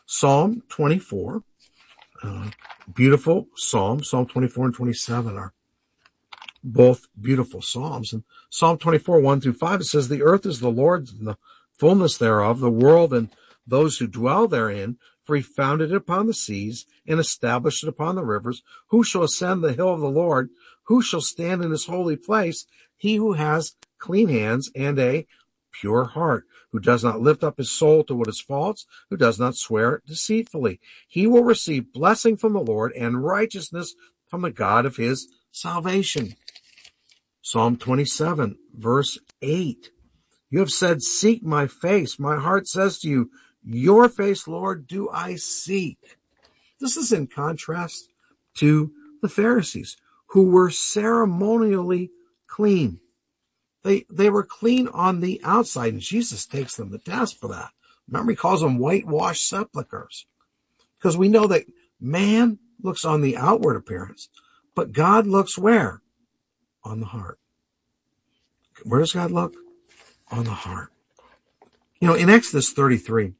Psalm 24, beautiful psalm. Psalm 24 and 27 are both beautiful psalms. And Psalm 24, 1 through 5, it says, the earth is the Lord's and the fullness thereof, the world and those who dwell therein. For he founded it upon the seas and established it upon the rivers. Who shall ascend the hill of the Lord? Who shall stand in his holy place? He who has clean hands and a pure heart, who does not lift up his soul to what is false, who does not swear deceitfully. He will receive blessing from the Lord and righteousness from the God of his salvation. Psalm 27, verse 8. You have said, seek my face. My heart says to you, your face, Lord, do I seek. This is in contrast to the Pharisees, who were ceremonially clean. They were clean on the outside, and Jesus takes them to task for that. Remember, he calls them whitewashed sepulchres, because we know that man looks on the outward appearance, but God looks where? On the heart. Where does God look? On the heart. You know, in Exodus 33,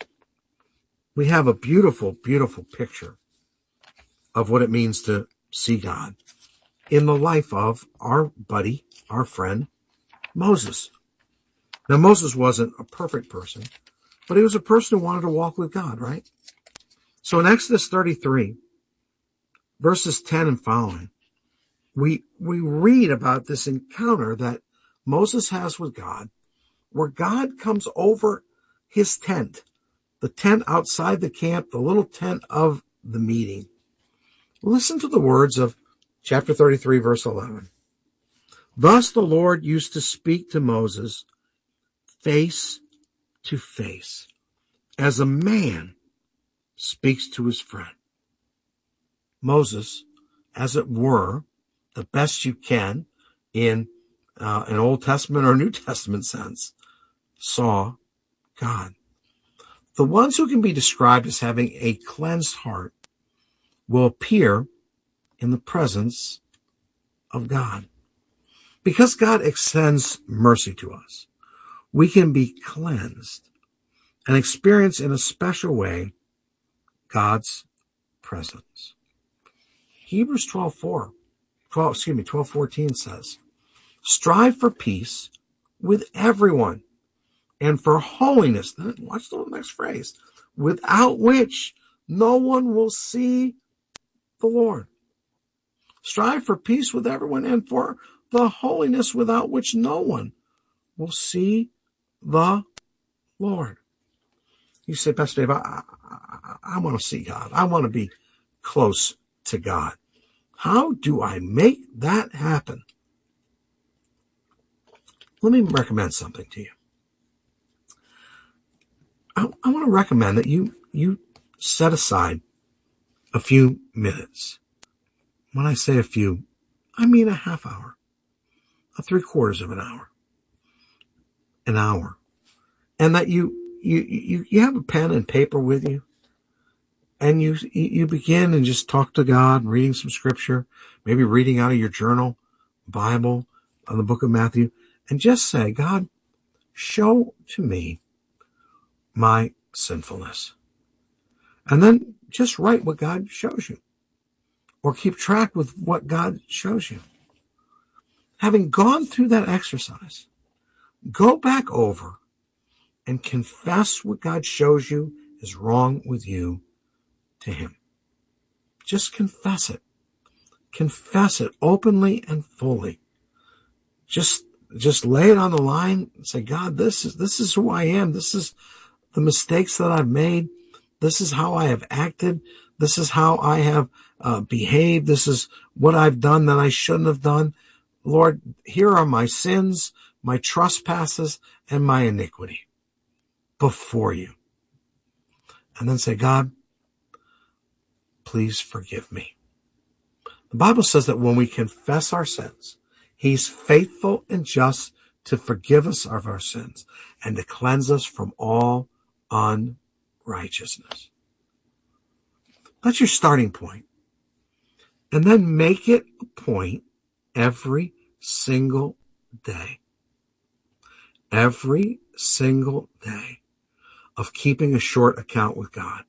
we have a beautiful, beautiful picture of what it means to see God in the life of our buddy, our friend, Moses. Now, Moses wasn't a perfect person, but he was a person who wanted to walk with God, right? So in Exodus 33, verses 10 and following, we read about this encounter that Moses has with God, where God comes over his tent, the tent outside the camp, the little tent of the meeting. Listen to the words of chapter 33, verse 11. Thus the Lord used to speak to Moses face to face, as a man speaks to his friend. Moses, as it were, the best you can in an Old Testament or New Testament sense, saw God. The ones who can be described as having a cleansed heart will appear in the presence of God. Because God extends mercy to us, we can be cleansed and experience in a special way God's presence. Hebrews 12:14 says, strive for peace with everyone and for holiness. Watch the next phrase, without which no one will see the Lord. Strive for peace with everyone and for the holiness without which no one will see the Lord. You say, Pastor Dave, I want to see God. I want to be close to God. How do I make that happen? Let me recommend something to you. I want to recommend that you set aside a few minutes. When I say a few, I mean a half hour, a 3/4 of an hour, and that you have a pen and paper with you, and you begin and just talk to God, reading some scripture, maybe reading out of your journal, Bible, on the book of Matthew, and just say, God, show to me my sinfulness. And then just write what God shows you, or keep track with what God shows you. Having gone through that exercise, go back over and confess what God shows you is wrong with you to him. Just confess it. Confess it openly and fully. Just lay it on the line and say, God, this is who I am. This is the mistakes that I've made. This is how I have acted. This is how I have behaved. This is what I've done that I shouldn't have done. Lord, here are my sins, my trespasses, and my iniquity before you. And then say, God, please forgive me. The Bible says that when we confess our sins, he's faithful and just to forgive us of our sins and to cleanse us from all unrighteousness. That's your starting point. And then make it a point every single day. Every single day of keeping a short account with God.